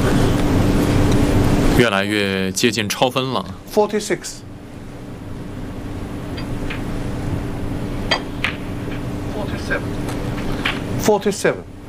越来越接近超分了。 46. 47.